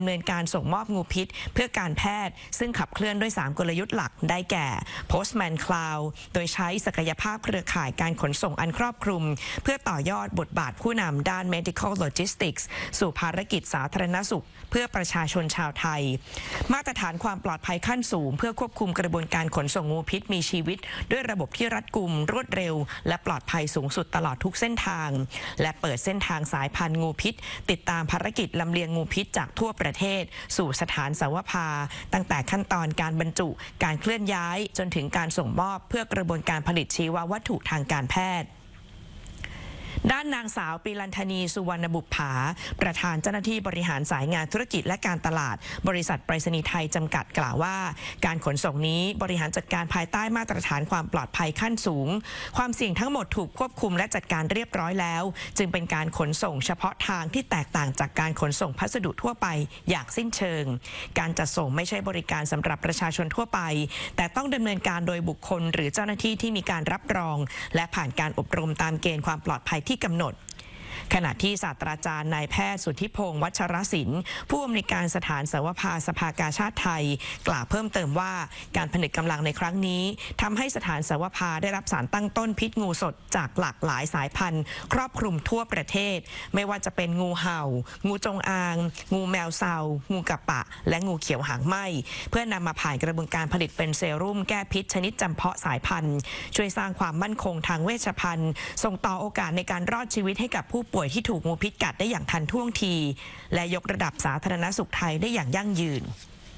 ดำเนินการส่งมอบงูพิษเพื่อการแพทย์ซึ่งขับเคลื่อนด้วย3กลยุทธ์หลักได้แก่ Postman Cloud โดยใช้ศักยภาพเครือข่ายการขนส่งอันครอบคลุมเพื่อต่อยอดบทบาทผู้นำด้าน Medical Logistics สู่ภารกิจสาธารณสุขเพื่อประชาชนชาวไทยมาตรฐานความปลอดภัยขั้นสูงเพื่อควบคุมกระบวนการขนส่งงูพิษมีชีวิตด้วยระบบที่รัดกุมรวดเร็วและปลอดภัยสูงสุดตลอดทุกเส้นทางและเปิดเส้นทางสายพันธุ์งูพิษติดตามภารกิจลำเลียงงูพิษจากทั่วประเทศสู่สถานสาวภาตั้งแต่ขั้นตอนการบรรจุการเคลื่อนย้ายจนถึงการส่งมอบเพื่อกระบวนการผลิตชีววัตถุทางการแพทย์ด้านนางสาวปีลันธนีสุวรรณบุปผาประธานเจ้าหน้าที่บริหารสายงานธุรกิจและการตลาดบริษัทไปรษณีย์ไทยจำกัดกล่าวว่าการขนส่งนี้บริหารจัดการภายใต้มาตรฐานความปลอดภัยขั้นสูงความเสี่ยงทั้งหมดถูกควบคุมและจัดการเรียบร้อยแล้วจึงเป็นการขนส่งเฉพาะทางที่แตกต่างจากการขนส่งพัสดุทั่วไปอย่างสิ้นเชิงการจัดส่งไม่ใช่บริการสำหรับประชาชนทั่วไปแต่ต้องดำเนินการโดยบุคคลหรือเจ้าหน้าที่ที่มีการรับรองและผ่านการอบรมตามเกณฑ์ความปลอดภัยที่กำหนดขณะที่ศาสตราจารย์นายแพทย์สุทธิพงษ์วัชรศิลป์ผู้อำนวยการสถานสาวภาสภากาชาดไทยกล่าวเพิ่มเติมว่าการผนึกกำลังในครั้งนี้ทำให้สถานสาวภาได้รับสารตั้งต้นพิษงูสดจากหลากหลายสายพันธุ์ครอบคลุมทั่วประเทศไม่ว่าจะเป็นงูเห่างูจงอางงูแมวเซางูกระปะและงูเขียวหางไหมเพื่อนำมาผ่านกระบวนการผลิตเป็นเซรุ่มแก้พิษชนิดจำเพาะสายพันธุ์ช่วยสร้างความมั่นคงทางเวชภัณฑ์ส่งต่อโอกาสในการรอดชีวิตให้กับผู้ป่วยที่ถูกงูพิษกัดได้อย่างทันท่วงทีและยกระดับสาธารณสุขไทยได้อย่างยั่งยืน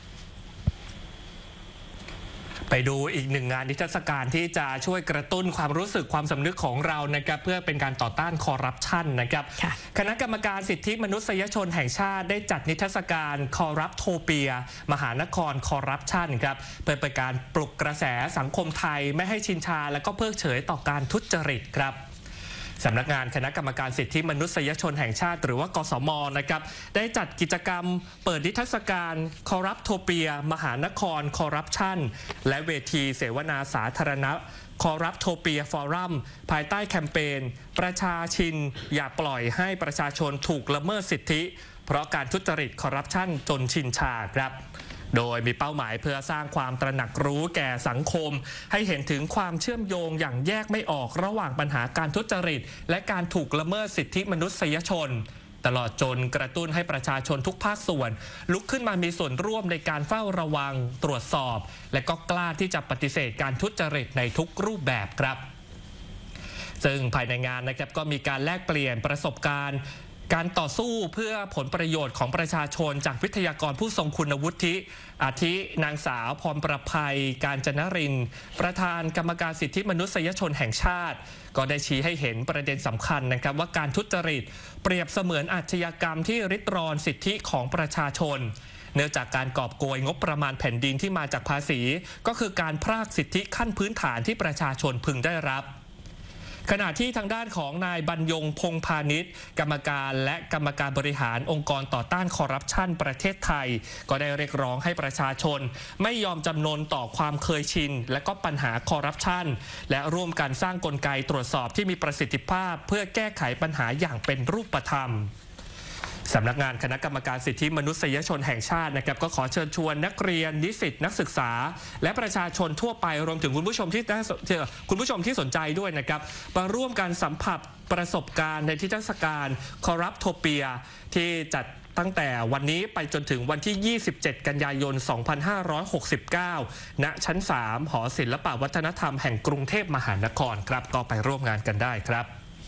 ไปดูอีกหนึ่งงานนิทรรศการที่จะช่วยกระตุ้นความรู้สึกความสำนึกของเรานะครับเพื่อเป็นการต่อต้านคอร์รัปชันนะครับคณะกรรมการสิทธิมนุษยชนแห่งชาติได้จัดนิทรรศการคอร์รัปโทเปียมหานครคอร์รัปชันครับเพื่อเป็นการปลุกกระแสสังคมไทยไม่ให้ชินชาและก็เพิกเฉยต่อการทุจริตครับสำนักงานคณะกรรมการสิทธิมนุษยชนแห่งชาติหรือว่ากสม.นะครับได้จัดกิจกรรมเปิดนิทรรศการคอร์รัปโทเปียมหานครคอร์รัปชันและเวทีเสวนาสาธารณะคอร์รัปโทเปียฟอรัมภายใต้แคมเปญประชาชินอย่าปล่อยให้ประชาชนถูกละเมิดสิทธิเพราะการทุจริตคอร์รัปชันจนชินชาครับโดยมีเป้าหมายเพื่อสร้างความตระหนักรู้แก่สังคมให้เห็นถึงความเชื่อมโยงอย่างแยกไม่ออกระหว่างปัญหาการทุจริตและการถูกละเมิดสิทธิมนุษยชนตลอดจนกระตุ้นให้ประชาชนทุกภาคส่วนลุกขึ้นมามีส่วนร่วมในการเฝ้าระวังตรวจสอบและก็กล้าที่จะปฏิเสธการทุจริตในทุกรูปแบบครับซึ่งภายในงานนะครับก็มีการแลกเปลี่ยนประสบการณ์การต่อสู้เพื่อผลประโยชน์ของประชาชนจากวิทยากรผู้ทรงคุณวุฒิอาทินางสาวพรประภัยการจนรินทร์ประธานกรรมการสิทธิมนุษยชนแห่งชาติก็ได้ชี้ให้เห็นประเด็นสำคัญนะครับว่าการทุจริตเปรียบเสมือนอาชญากรรมที่ริดรอนสิทธิของประชาชนเนื่องจากการกอบโกยงบประมาณแผ่นดินที่มาจากภาษีก็คือการพรากสิทธิขั้นพื้นฐานที่ประชาชนพึงได้รับขณะที่ทางด้านของนายบรรยงพงษ์พาณิชย์กรรมการและกรรมการบริหารองค์กรต่อต้านคอร์รัปชันประเทศไทยก็ได้เรียกร้องให้ประชาชนไม่ยอมจำนนต่อความเคยชินและก็ปัญหาคอร์รัปชันและร่วมกันสร้างกลไกตรวจสอบที่มีประสิทธิภาพเพื่อแก้ไขปัญหาอย่างเป็นรูปธรรมสำนักงานคณะกรรมการสิทธิมนุษยชนแห่งชาตินะครับก็ขอเชิญชวนนักเรียนนิสิตนักศึกษาและประชาชนทั่วไปรวมถึงคุณผู้ชมที่สนใจด้วยนะครับมาร่วมกันสัมผัสประสบการณ์ในนิทรรศการคอร์รัปโทเปียที่จัดตั้งแต่วันนี้ไปจนถึงวันที่ 27 กันยายน 2569 ณ ชั้น 3 หอศิลปวัฒนธรรมแห่งกรุงเทพมหานครครับก็ไปร่วมงานกันได้ครับ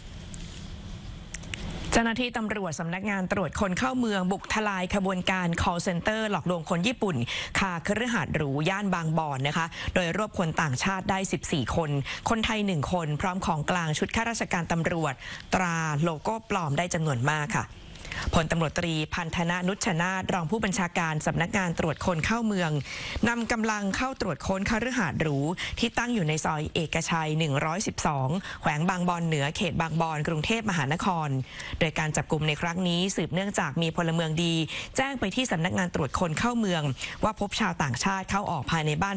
เจ้าหน้าที่ตำรวจสำนักงานตรวจคนเข้าเมืองบุกทลายขบวนการ call center หลอกลวงคนญี่ปุ่นคาคฤหาสน์หรูย่านบางบอนนะคะโดยรวบคนต่างชาติได้14คนคนไทย1คนพร้อมของกลางชุดข้าราชการตำรวจตราโลโก้ปลอมได้จำนวนมากค่ะพลตำรวจตรีพันธนะนุชนาถรองผู้บัญชาการสำนักงานตรวจคนเข้าเมืองนำกำลังเข้าตรวจค้นคฤหาสน์หรูที่ตั้งอยู่ในซอยเอกชัย112แขวงบางบอนเหนือเขตบางบอนกรุงเทพมหานครโดยการจับกุมในครั้งนี้สืบเนื่องจากมีพลเมืองดีแจ้งไปที่สำนักงานตรวจคนเข้าเมืองว่าพบชาวต่างชาติเข้าออกภายในบ้าน